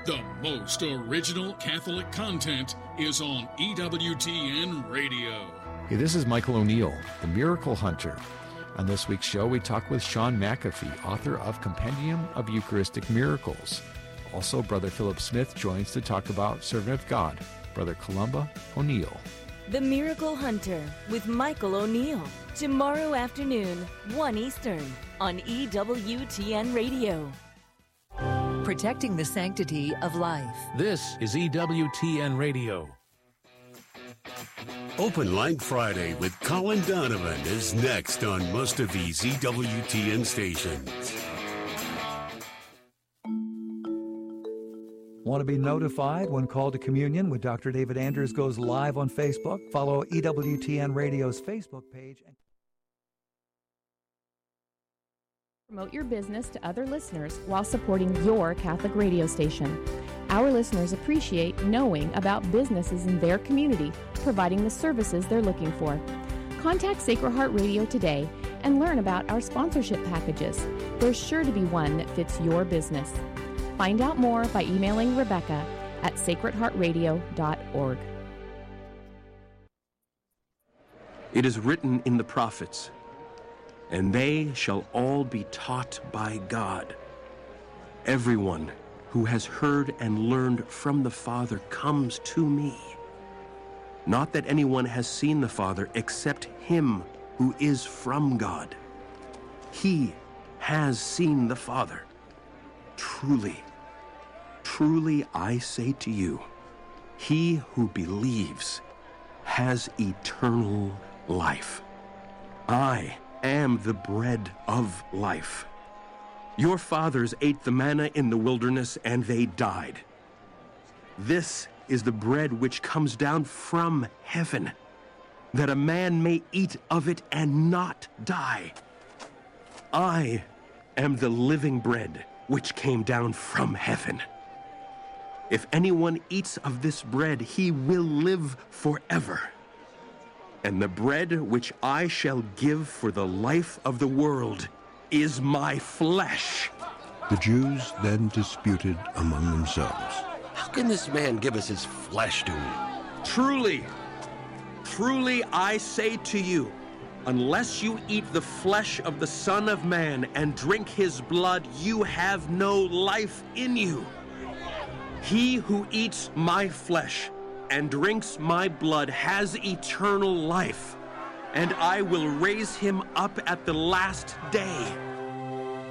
The most original Catholic content is on EWTN Radio. Hey, this is Michael O'Neill, the Miracle Hunter. On this week's show, we talk with Sean McAfee, author of Compendium of Eucharistic Miracles. Also, Brother Philip Smith joins to talk about Servant of God, Brother Columba O'Neill. The Miracle Hunter with Michael O'Neill. Tomorrow afternoon, 1 Eastern, on EWTN Radio. Protecting the sanctity of life. This is EWTN Radio. Open Line Friday with Colin Donovan is next on most of these EWTN stations. Want to be notified when Called to Communion with Dr. David Anders goes live on Facebook? Follow EWTN Radio's Facebook page. Promote your business to other listeners while supporting your Catholic radio station. Our listeners appreciate knowing about businesses in their community providing the services they're looking for. Contact Sacred Heart Radio today and learn about our sponsorship packages. There's sure to be one that fits your business. Find out more by emailing Rebecca at sacredheartradio.org. It is written in the prophets, and they shall all be taught by God. Everyone who has heard and learned from the Father comes to me. Not that anyone has seen the Father except him who is from God. He has seen the Father. Truly, truly I say to you, he who believes has eternal life. I am the bread of life. Your fathers ate the manna in the wilderness, and they died. This is the bread which comes down from heaven, that a man may eat of it and not die. I am the living bread which came down from heaven. If anyone eats of this bread, he will live forever. And the bread which I shall give for the life of the world is my flesh. The Jews then disputed among themselves. How can this man give us his flesh to eat? Truly, truly I say to you, unless you eat the flesh of the Son of Man and drink his blood, you have no life in you. He who eats my flesh and drinks my blood has eternal life, and I will raise him up at the last day.